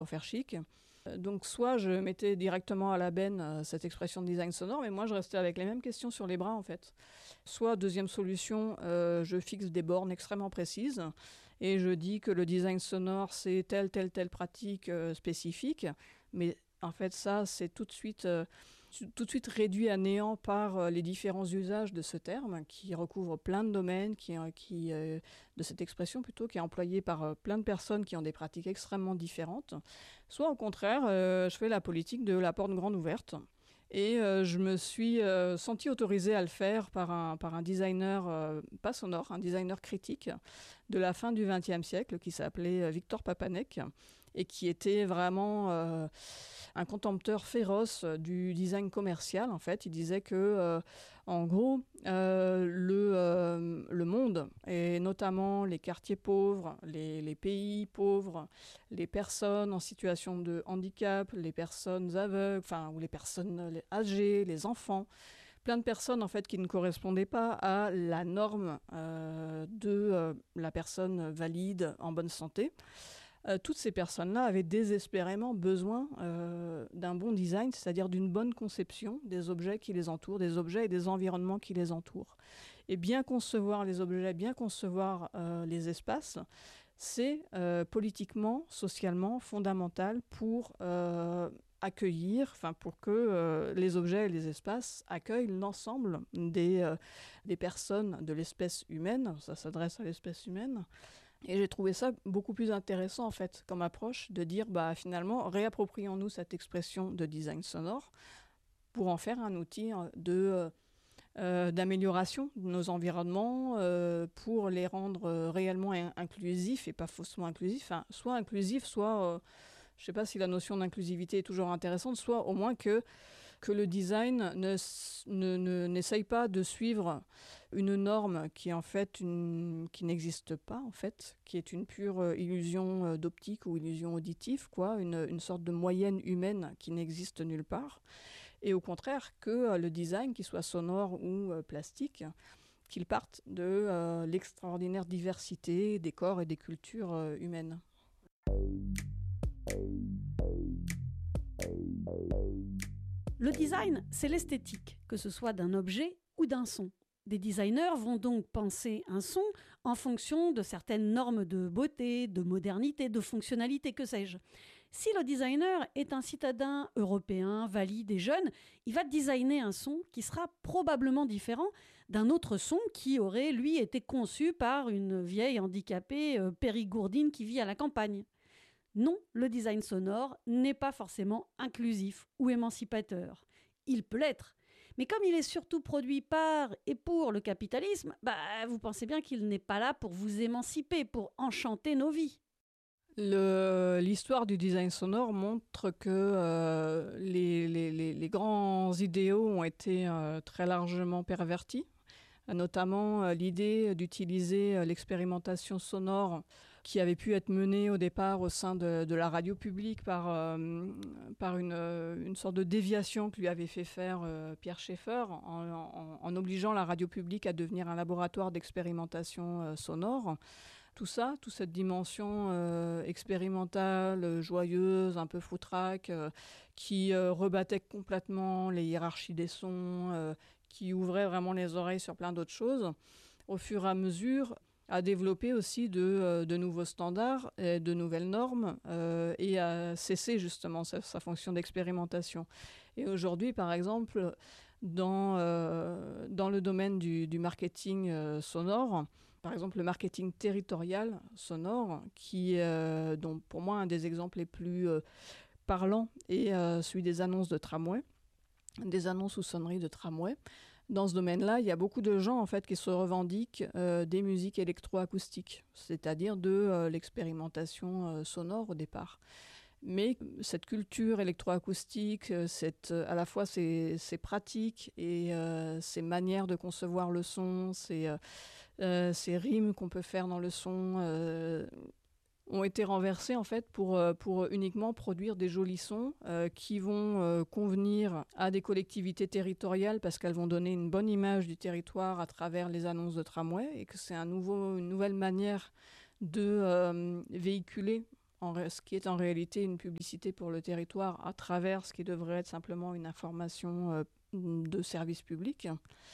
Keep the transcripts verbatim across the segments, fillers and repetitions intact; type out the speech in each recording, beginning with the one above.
pour faire chic. Donc soit je mettais directement à la benne euh, cette expression de design sonore, mais moi je restais avec les mêmes questions sur les bras en fait. Soit deuxième solution, euh, je fixe des bornes extrêmement précises et je dis que le design sonore c'est telle, telle, telle pratique euh, spécifique, mais en fait ça c'est tout de suite... Euh, tout de suite réduit à néant par euh, les différents usages de ce terme qui recouvre plein de domaines, qui, euh, qui, euh, de cette expression plutôt, qui est employée par euh, plein de personnes qui ont des pratiques extrêmement différentes. Soit au contraire, euh, je fais la politique de la porte grande ouverte. Et euh, je me suis euh, sentie autorisée à le faire par un, par un designer, euh, pas sonore, un designer critique de la fin du vingtième siècle qui s'appelait Victor Papanek et qui était vraiment euh, un contempteur féroce du design commercial. En fait, il disait que, euh, en gros, euh, le, euh, le monde, et notamment les quartiers pauvres, les, les pays pauvres, les personnes en situation de handicap, les personnes aveugles, enfin, ou les personnes âgées, les enfants, plein de personnes en fait qui ne correspondaient pas à la norme euh, de euh, la personne valide en bonne santé. Euh, toutes ces personnes-là avaient désespérément besoin euh, d'un bon design, c'est-à-dire d'une bonne conception des objets qui les entourent, des objets et des environnements qui les entourent. Et bien concevoir les objets, bien concevoir euh, les espaces, c'est euh, politiquement, socialement fondamental pour euh, accueillir, enfin pour que euh, les objets et les espaces accueillent l'ensemble des, euh, des personnes de l'espèce humaine, ça s'adresse à l'espèce humaine. Et j'ai trouvé ça beaucoup plus intéressant en fait comme approche de dire bah finalement réapproprions-nous cette expression de design sonore pour en faire un outil de euh, d'amélioration de nos environnements euh, pour les rendre euh, réellement in- inclusifs et pas faussement inclusifs, enfin, soit inclusifs, soit euh, je ne sais pas si la notion d'inclusivité est toujours intéressante, soit au moins que que le design ne, ne, ne, n'essaye pas de suivre une norme qui en fait une, qui n'existe pas en fait, qui est une pure illusion d'optique ou illusion auditive, quoi, une, une sorte de moyenne humaine qui n'existe nulle part. Et au contraire que le design, qu'il soit sonore ou euh, plastique, qu'il parte de euh, l'extraordinaire diversité des corps et des cultures euh, humaines. Le design, c'est l'esthétique, que ce soit d'un objet ou d'un son. Des designers vont donc penser un son en fonction de certaines normes de beauté, de modernité, de fonctionnalité, que sais-je. Si le designer est un citadin européen, valide et jeune, il va designer un son qui sera probablement différent d'un autre son qui aurait, lui, été conçu par une vieille handicapée euh, périgourdine qui vit à la campagne. Non, le design sonore n'est pas forcément inclusif ou émancipateur. Il peut l'être. Mais comme il est surtout produit par et pour le capitalisme, bah, vous pensez bien qu'il n'est pas là pour vous émanciper, pour enchanter nos vies. Le, l'histoire du design sonore montre que euh, les, les, les, les grands idéaux ont été euh, très largement pervertis, notamment euh, l'idée d'utiliser euh, l'expérimentation sonore qui avait pu être menée au départ au sein de, de la radio publique par, euh, par une, une sorte de déviation que lui avait fait faire euh, Pierre Schaeffer en, en, en obligeant la radio publique à devenir un laboratoire d'expérimentation euh, sonore. Tout ça, toute cette dimension euh, expérimentale, joyeuse, un peu foutraque, euh, qui euh, rebattait complètement les hiérarchies des sons, euh, qui ouvrait vraiment les oreilles sur plein d'autres choses, au fur et à mesure a développé aussi de, euh, de nouveaux standards, et de nouvelles normes, euh, et a cessé justement sa, sa fonction d'expérimentation. Et aujourd'hui, par exemple, dans, euh, dans le domaine du, du marketing euh, sonore, par exemple le marketing territorial sonore, qui euh, dont pour moi un des exemples les plus euh, parlants est euh, celui des annonces de tramway, des annonces ou sonneries de tramway. Dans ce domaine-là, il y a beaucoup de gens en fait qui se revendiquent euh, des musiques électroacoustiques, c'est-à-dire de euh, l'expérimentation euh, sonore au départ. Mais cette culture électroacoustique, cette, à la fois ces, ces pratiques et euh, ces manières de concevoir le son, ces, euh, ces rimes qu'on peut faire dans le son, euh, ont été renversés en fait pour, pour uniquement produire des jolis sons euh, qui vont euh, convenir à des collectivités territoriales parce qu'elles vont donner une bonne image du territoire à travers les annonces de tramway et que c'est un nouveau, une nouvelle manière de euh, véhiculer en ré- ce qui est en réalité une publicité pour le territoire à travers ce qui devrait être simplement une information euh, de service public.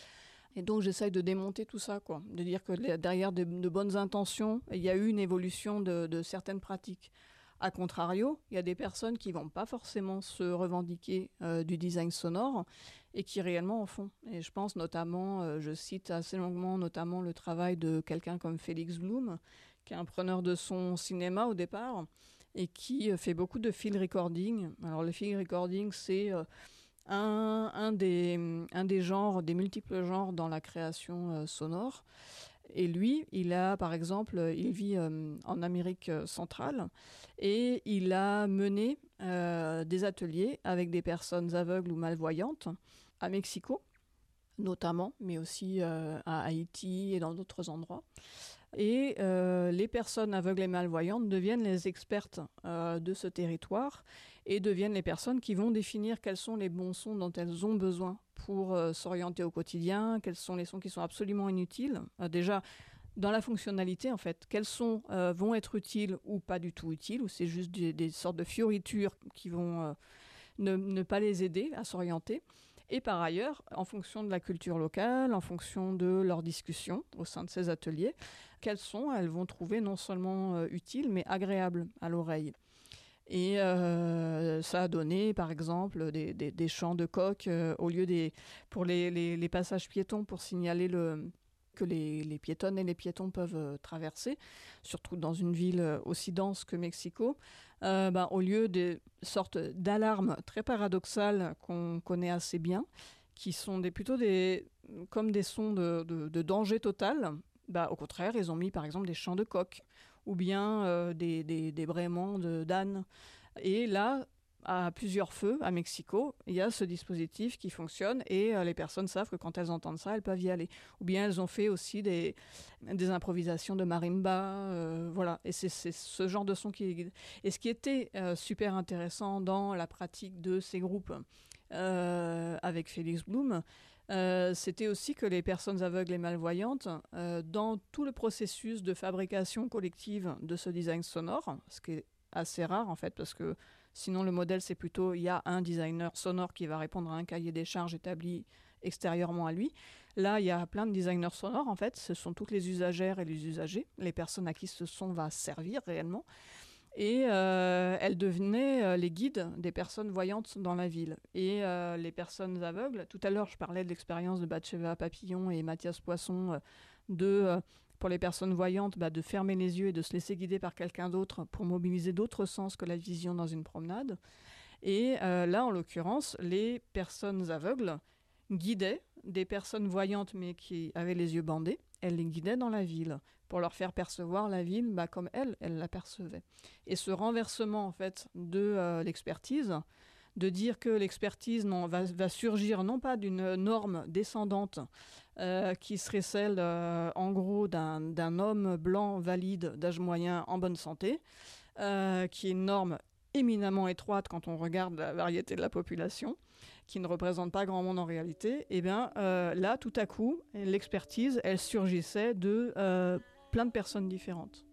Et donc j'essaye de démonter tout ça, quoi, de dire que les- derrière de, de bonnes intentions, il y a eu une évolution de, de certaines pratiques. A contrario, il y a des personnes qui ne vont pas forcément se revendiquer euh, du design sonore et qui réellement en font. Et je pense notamment, euh, je cite assez longuement notamment le travail de quelqu'un comme Félix Blum, qui est un preneur de son cinéma au départ et qui euh, fait beaucoup de field recording. Alors le field recording, c'est euh, un, un, des, un des genres, des multiples genres dans la création euh, sonore. Et lui, il a, par exemple, il vit euh, en Amérique centrale et il a mené euh, des ateliers avec des personnes aveugles ou malvoyantes à Mexico, notamment, mais aussi euh, à Haïti et dans d'autres endroits. Et euh, les personnes aveugles et malvoyantes deviennent les expertes euh, de ce territoire et deviennent les personnes qui vont définir quels sont les bons sons dont elles ont besoin pour euh, s'orienter au quotidien, quels sont les sons qui sont absolument inutiles. Euh, déjà, dans la fonctionnalité, en fait, quels sons euh, vont être utiles ou pas du tout utiles, ou c'est juste des, des sortes de fioritures qui vont euh, ne, ne pas les aider à s'orienter. Et par ailleurs, en fonction de la culture locale, en fonction de leurs discussions au sein de ces ateliers, quels sons elles vont trouver non seulement euh, utiles, mais agréables à l'oreille. Et euh, ça a donné, par exemple, des, des, des chants de coq euh, au lieu des pour les, les, les passages piétons pour signaler le, que les, les piétonnes et les piétons peuvent euh, traverser, surtout dans une ville euh, aussi dense que Mexico. Euh, ben, au lieu des sortes d'alarmes très paradoxales qu'on connaît assez bien, qui sont des, plutôt des, comme des sons de, de, de danger total, ben, au contraire, ils ont mis par exemple des chants de coq ou bien euh, des, des, des braiements de, d'âne. Et là, à plusieurs feux, à Mexico, il y a ce dispositif qui fonctionne et euh, les personnes savent que quand elles entendent ça, elles peuvent y aller. Ou bien elles ont fait aussi des, des improvisations de marimba, euh, voilà. Et c'est, c'est ce genre de son qui... Et ce qui était euh, super intéressant dans la pratique de ces groupes euh, avec Félix Blum, euh, c'était aussi que les personnes aveugles et malvoyantes, euh, dans tout le processus de fabrication collective de ce design sonore, ce qui est assez rare en fait, parce que sinon, le modèle, c'est plutôt, il y a un designer sonore qui va répondre à un cahier des charges établi extérieurement à lui. Là, il y a plein de designers sonores, en fait. Ce sont toutes les usagères et les usagers, les personnes à qui ce son va servir réellement. Et euh, elles devenaient euh, les guides des personnes voyantes dans la ville. Et euh, les personnes aveugles, tout à l'heure, je parlais de l'expérience de Batcheva Papillon et Mathias Poisson, euh, de... Euh, pour les personnes voyantes, bah, de fermer les yeux et de se laisser guider par quelqu'un d'autre pour mobiliser d'autres sens que la vision dans une promenade. Et euh, là, en l'occurrence, les personnes aveugles guidaient des personnes voyantes mais qui avaient les yeux bandés. Elles les guidaient dans la ville pour leur faire percevoir la ville bah, comme elles, elles la percevaient. Et ce renversement en fait de euh, l'expertise, de dire que l'expertise non, va, va surgir non pas d'une norme descendante euh, qui serait celle, euh, en gros, d'un, d'un homme blanc valide d'âge moyen en bonne santé, euh, qui est une norme éminemment étroite quand on regarde la variété de la population, qui ne représente pas grand monde en réalité, et bien euh, là, tout à coup, l'expertise, elle surgissait de euh, plein de personnes différentes.